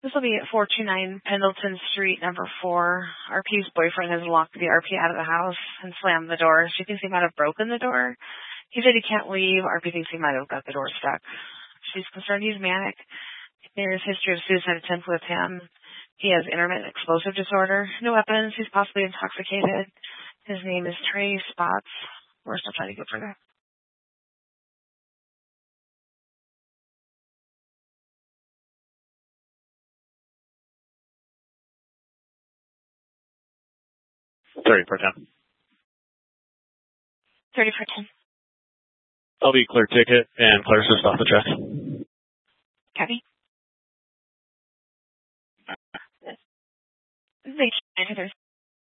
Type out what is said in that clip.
This will be at 429 Pendleton Street, number 4. RP's boyfriend has locked the RP out of the house and slammed the door. She thinks he might have broken the door. He said he can't leave. RP thinks he might have got the door stuck. She's concerned he's manic. There's history of suicide attempt with him. He has intermittent explosive disorder. No weapons. He's possibly intoxicated. His name is Trey Spots. We're still trying to go further. $30 for 10. 30 for 10. I'll be clear ticket and clear assist off the check. Copy. Thanks.